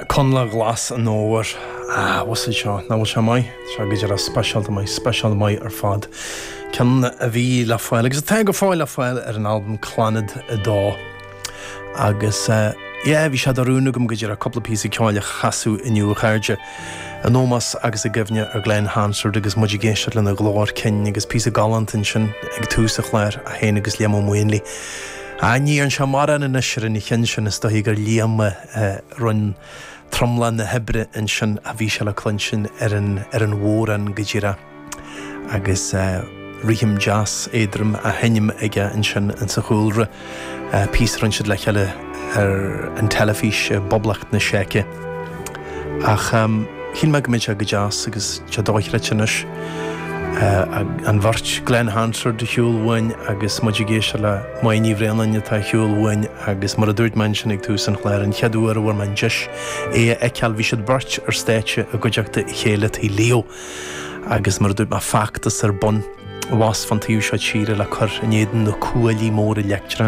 Conla glas an óir was it seo na bhfuil se mai se gaidir a special mai ar fad ceann a bhí le fáil agus te go fáil le fáil ar an album Clanad a dá agus bhí se darúna gom gaidir a coppla písa ceáile chasú inniu chairde an nómas agus a gibhne ar Glenn Hansard agus muidir géisiir lena glóir cin agus písa galantin sin ag túsach léir a héana agus léam muinlí a ní an se mar an isir in chin sin is doí gur líam run tromlan na hebre in sin a bhí se le clunsin ar an mhóran gajira agus rihim jazz édrum a henim ige in sin in sa chúlre pís runsid le cheile ar an telefís boblacht na séce ach hín me gomid a go jazz agus se dóich retinis an bhart Glenn Hansard de hiúlhain agus muidir géise le maoiní bhréalainne tá hiúlhain agus mar a dúirt man sin ag tús an chléir an cheadúar a bhfuir man deis ceall bhí siad bart ar stéite a goideachta i chéile í leo agus mar a dúirt má factas ar bon was fan tíú se tíre le chur inéan na cuailí mór i leictre